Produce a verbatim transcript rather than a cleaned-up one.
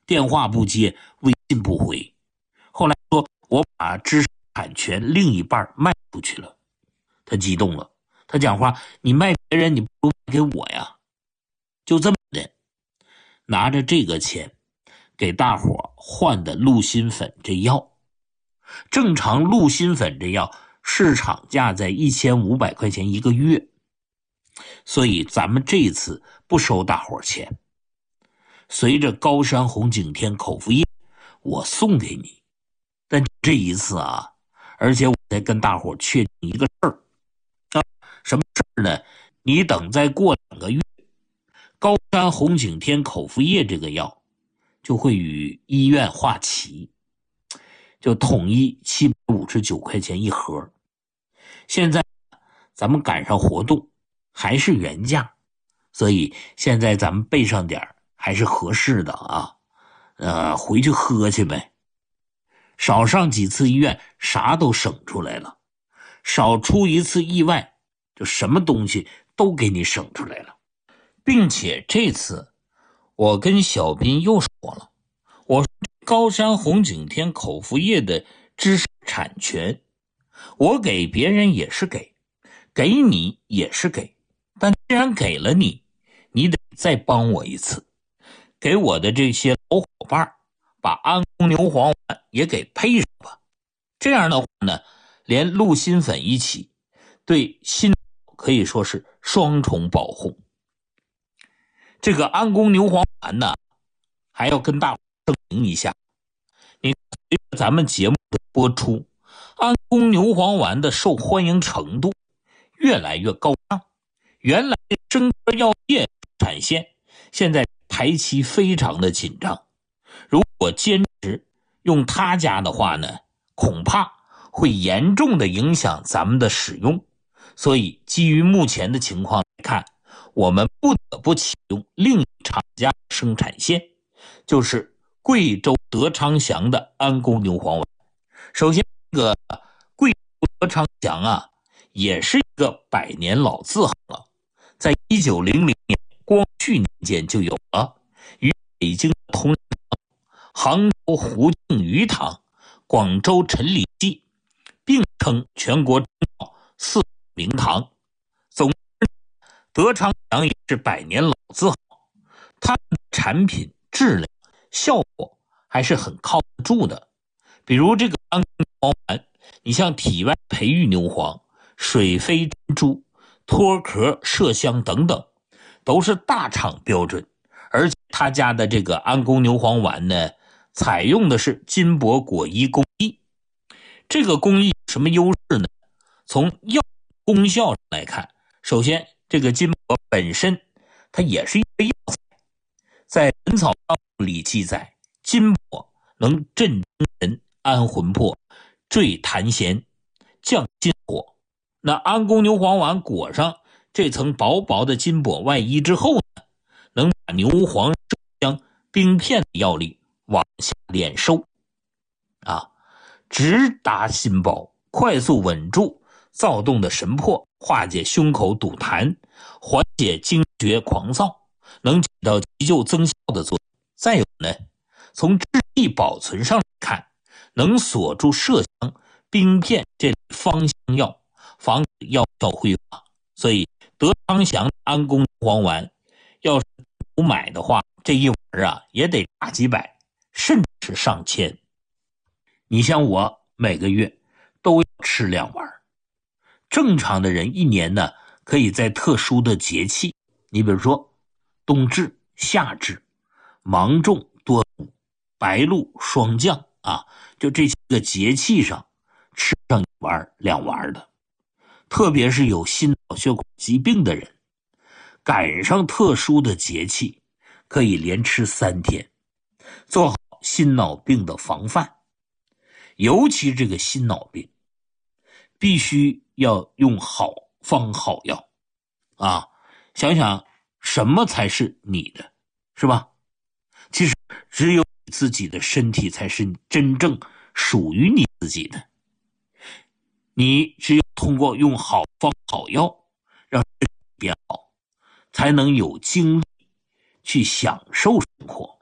电话不接，微信不回。后来说我把知识产权另一半卖出去了，他激动了，他讲话，你卖别人你不如卖给我呀。就这么的，拿着这个钱给大伙换的鹿心粉这药。正常鹿心粉这药市场价在一千五百块钱一个月，所以咱们这次不收大伙钱。随着高山红景天口服液我送给你，但这一次啊，而且我再跟大伙确定一个事儿啊，什么事儿呢？你等再过两个月，高山红景天口服液这个药就会与医院划齐，就统一七百五十九块钱一盒。现在咱们赶上活动，还是原价，所以现在咱们备上点还是合适的啊。呃，回去喝去呗，少上几次医院，啥都省出来了，少出一次意外，就什么东西都给你省出来了。并且这次我跟小斌又说了，我说高山红景天口服液的知识产权，我给别人也是给，给你也是给，但既然给了你，你得再帮我一次，给我的这些老伙伴把安宫牛黄丸也给配上吧。这样的话呢，连鹿心粉一起，对心可以说是双重保护。这个安宫牛黄丸呢，还要跟大伙声明一下，你随着咱们节目的播出，安宫牛黄丸的受欢迎程度越来越高涨。原来生科药业产线现在排期非常的紧张，如果坚持用他家的话呢，恐怕会严重的影响咱们的使用。所以基于目前的情况来看，我们不得不启用另一厂家生产线，就是贵州德昌祥的安宫牛黄丸。首先这个贵州德昌祥啊，也是一个百年老字号了，在一九零零年光绪年间就有了，与北京同仁堂、杭州胡庆余堂、广州陈李济并称全国中药四名堂。总之，德昌祥也是百年老字号，它的产品质量效果还是很靠得住的。比如这个安宫牛黄丸，你像体外培育牛黄、水飞珍珠、脱壳麝香等等，都是大厂标准。而且他家的这个安宫牛黄丸呢，采用的是金箔果衣工艺。这个工艺有什么优势呢？从药功效上来看，首先这个金箔本身它也是一个药材，在《本草纲目》里记载，金箔能镇精神、安魂魄、坠痰涎、降心火。那安宫牛黄丸裹上这层薄薄的金箔外衣之后呢，能把牛黄、麝香、冰片的药力往下敛收啊，直达心包，快速稳住躁动的神魄，化解胸口堵痰，缓解惊厥狂躁，能起到急救增效的作用。再有呢，从质地保存上来看，能锁住麝香、冰片这类芳香药，防止药效挥发。所以德昌祥安宫牛黄丸要是不买的话，这一碗啊也得大几百，甚至上千。你像我每个月都要吃两碗，正常的人一年呢，可以在特殊的节气，你比如说冬至、夏至、芒种、多谷、白露、霜降啊，就这些个节气上吃上一碗两碗的。特别是有心脑血管疾病的人，赶上特殊的节气，可以连吃三天，做好心脑病的防范。尤其这个心脑病，必须要用好方好药啊！想想什么才是你的，是吧？其实只有你自己的身体才是真正属于你自己的。你只有通过用好方好药，让身体变好，才能有精力去享受生活。